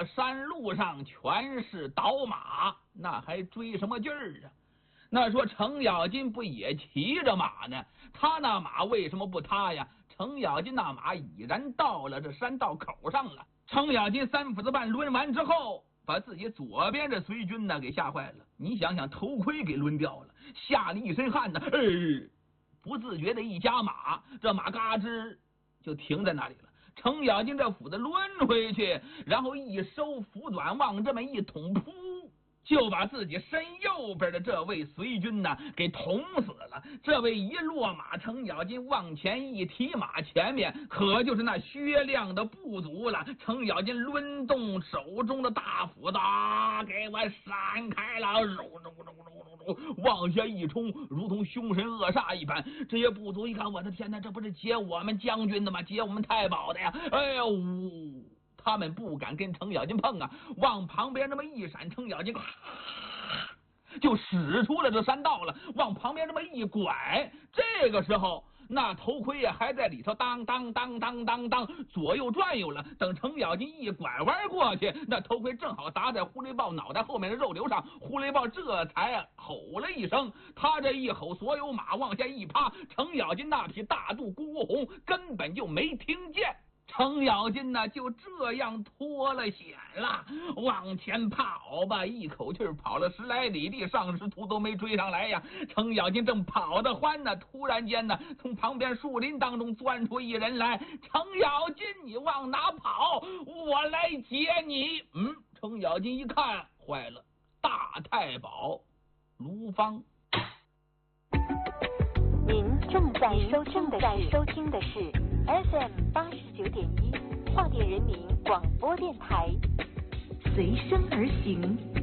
山路上全是倒马，那还追什么劲儿啊？那说程咬金不也骑着马呢？他那马为什么不踏呀？程咬金那马已然到了这山道口上了。程咬金3斧子半抡完之后，把自己左边的随军呢给吓坏了。你想想，头盔给抡掉了，吓了一身汗呢，不自觉的一加马，这马嘎吱就停在那里了。程咬金这斧子抡回去，然后一收斧短往这么一捅，噗，就把自己身右边的这位随军呢给捅死了。这位一落马，程咬金往前一提马，前面可就是那薛亮的部族了。程咬金抡动手中的大斧子，给我闪开了，往下一冲，如同凶神恶煞一般。这些部族一看，我的天哪，这不是劫我们将军的吗？劫我们太保的呀！哎呦，他们不敢跟程咬金碰啊，往旁边这么一闪，程咬金就使出了这山道了，往旁边这么一拐。这个时候那头盔呀还在里头当当当当当当左右转悠了。等程咬金一拐弯过去，那头盔正好打在狐狸豹脑袋后面的肉瘤上，狐狸豹这才吼了一声。他这一吼，所有马往下一趴，程咬金那匹大肚咕红根本就没听见。程咬金呢就这样脱了险了，往前跑吧，一口气跑了10来里地，上师徒都没追上来呀。程咬金正跑得欢呢，突然间呢，从旁边树林当中钻出一人来。程咬金，你往哪跑？我来接你。程咬金一看，坏了，大太保卢芳。 您正在收听的是 FM 89.1华电人民广播电台，随声而行，